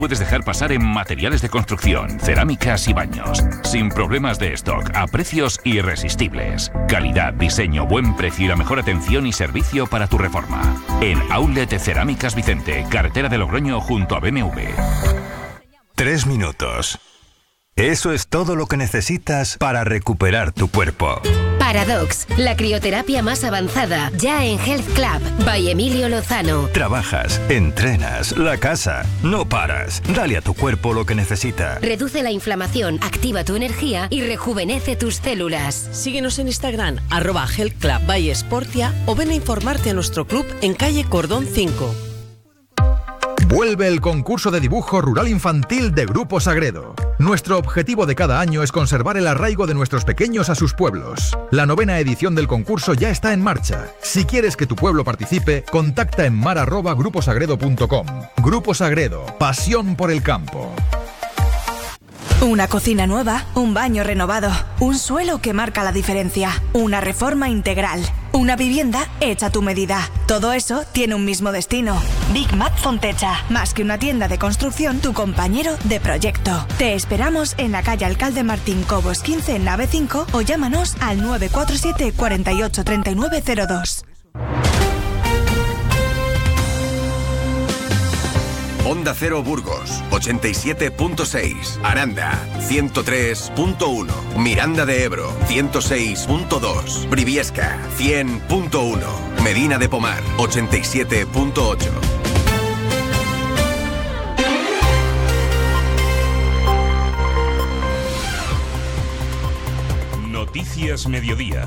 puedes dejar pasar en materiales de construcción, cerámicas y baños. Sin problemas de stock, a precios irresistibles. Calidad, diseño, buen precio y la mejor atención y servicio para tu reforma. En Outlet Cerámicas Vicente, carretera de Logroño junto a BMW. 3 minutos. Eso es todo lo que necesitas para recuperar tu cuerpo. Paradox, la crioterapia más avanzada, ya en Health Club, by Emilio Lozano. Trabajas, entrenas, la casa, no paras. Dale a tu cuerpo lo que necesita. Reduce la inflamación, activa tu energía y rejuvenece tus células. Síguenos en Instagram, @Health Club by Sportia, o ven a informarte a nuestro club en calle Cordón 5. Vuelve el concurso de dibujo rural infantil de Grupo Sagredo. Nuestro objetivo de cada año es conservar el arraigo de nuestros pequeños a sus pueblos. La 9ª edición del concurso ya está en marcha. Si quieres que tu pueblo participe, contacta en mar@gruposagredo.com. Grupo Sagredo, pasión por el campo. Una cocina nueva, un baño renovado, un suelo que marca la diferencia, una reforma integral, una vivienda hecha a tu medida. Todo eso tiene un mismo destino. Big Mat Fontecha, más que una tienda de construcción, tu compañero de proyecto. Te esperamos en la calle Alcalde Martín Cobos 15 en nave 5 o llámanos al 947 48 39 02. Onda Cero Burgos, 87.6. Aranda, 103.1. Miranda de Ebro, 106.2. Briviesca, 100.1. Medina de Pomar, 87.8. Noticias Mediodía.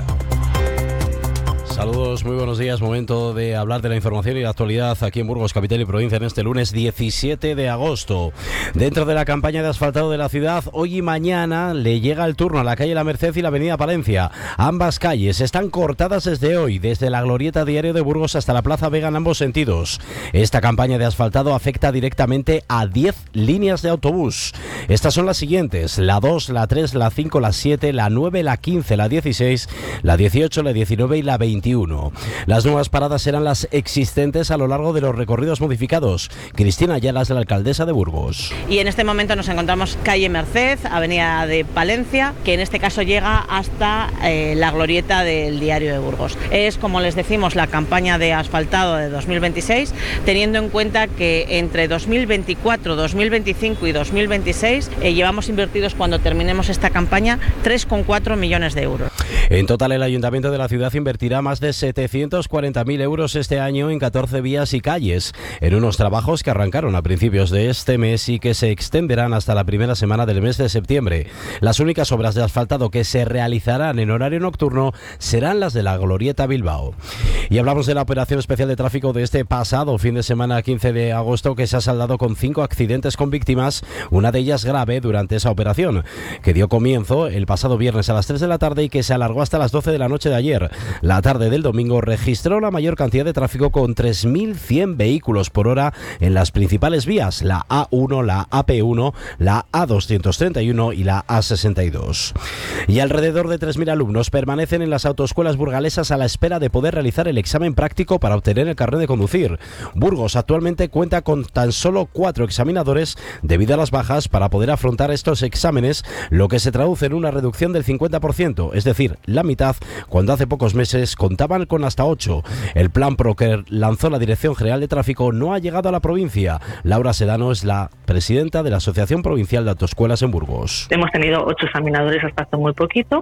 Saludos, muy buenos días. Momento de hablar de la información y la actualidad aquí en Burgos, capital y provincia, en este lunes 17 de agosto. Dentro de la campaña de asfaltado de la ciudad, hoy y mañana le llega el turno a la calle La Merced y la avenida Palencia. Ambas calles están cortadas desde hoy, desde la glorieta Diario de Burgos hasta la Plaza Vega en ambos sentidos. Esta campaña de asfaltado afecta directamente a 10 líneas de autobús. Estas son las siguientes: la 2, la 3, la 5, la 7, la 9, la 15, la 16, la 18, la 19 y la 21. Las nuevas paradas serán las existentes a lo largo de los recorridos modificados. Cristina Ayala es la alcaldesa de Burgos. Y en este momento nos encontramos calle Merced, avenida de Palencia, que en este caso llega hasta la glorieta del Diario de Burgos. Es, como les decimos, la campaña de asfaltado de 2026, teniendo en cuenta que entre 2024, 2025 y 2026 llevamos invertidos, cuando terminemos esta campaña, 3,4 millones de euros. En total, el Ayuntamiento de la ciudad invertirá más de 740.000 euros este año en 14 vías y calles, en unos trabajos que arrancaron a principios de este mes y que se extenderán hasta la primera semana del mes de septiembre. Las únicas obras de asfaltado que se realizarán en horario nocturno serán las de la Glorieta Bilbao. Y hablamos de la operación especial de tráfico de este pasado fin de semana 15 de agosto, que se ha saldado con 5 accidentes con víctimas, una de ellas grave durante esa operación, que dio comienzo el pasado viernes a las 3 de la tarde y que se alargó hasta las 12 de la noche de ayer. La tarde del domingo registró la mayor cantidad de tráfico, con 3.100 vehículos por hora en las principales vías, la A1, la AP1, la A231 y la A62. Y alrededor de 3.000 alumnos permanecen en las autoescuelas burgalesas a la espera de poder realizar el examen práctico para obtener el carnet de conducir. Burgos actualmente cuenta con tan solo 4 examinadores debido a las bajas para poder afrontar estos exámenes, lo que se traduce en una reducción del 50%, es decir, la mitad, cuando hace pocos meses contaban con hasta 8. El plan PRO que lanzó la Dirección General de Tráfico no ha llegado a la provincia. Laura Sedano es la presidenta de la Asociación Provincial de Autoescuelas en Burgos. Hemos tenido 8 examinadores hasta hace muy poquito.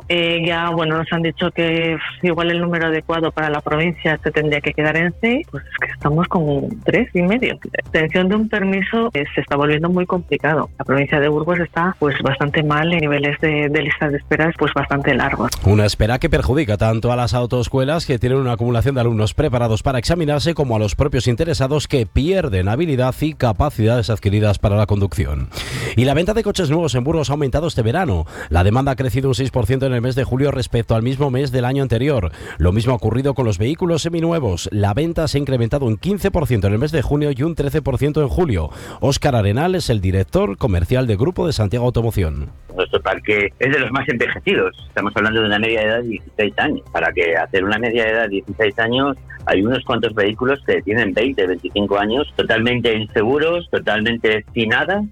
Nos han dicho que igual el número adecuado para la provincia se tendría que quedar en 6, pues es que estamos con 3,5. La extensión de un permiso se está volviendo muy complicado. La provincia de Burgos está pues bastante mal, en niveles de listas de espera pues bastante largos. Una espera que perjudica tanto a las autoescuelas, que tienen una acumulación de alumnos preparados para examinarse, como a los propios interesados, que pierden habilidad y capacidades adquiridas para la conducción. Y la venta de coches nuevos en Burgos ha aumentado este verano. La demanda ha crecido un 6% en el mes de julio respecto al mismo mes del año anterior. Lo mismo ha ocurrido con los vehículos seminuevos. La venta se ha incrementado un 15% en el mes de junio y un 13% en julio. Óscar Arenal es el director comercial de Grupo de Santiago Automoción. Nuestro parque es de los más envejecidos. Estamos hablando de una media edad de 16 años. Para que hacer una media edad de 16 años hay unos cuantos vehículos que tienen 20, 25 años, totalmente inseguros, totalmente sin nada,